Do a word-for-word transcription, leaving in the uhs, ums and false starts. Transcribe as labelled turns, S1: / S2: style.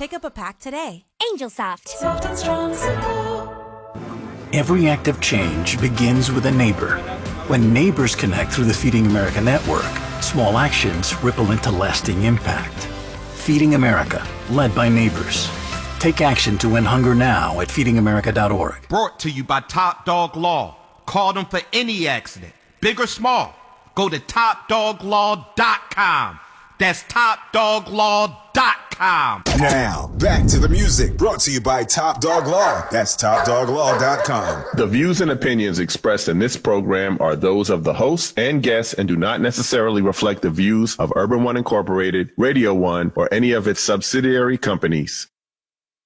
S1: Pick up a pack today.
S2: Angel Soft.
S3: Soft and strong support.
S4: Every act of change begins with a neighbor. When neighbors connect through the Feeding America network, small actions ripple into lasting impact. Feeding America, led by neighbors. Take action to end hunger now at feeding america dot org.
S5: Brought to you by Top Dog Law. Call them for any accident, big or small. Go to top dog law dot com. That's top dog law dot com.
S6: Now, back to the music, brought to you by Top Dog Law. That's top dog law dot com.
S7: The views and opinions expressed in this program are those of the hosts and guests and do not necessarily reflect the views of Urban One Incorporated, Radio One, or any of its subsidiary companies.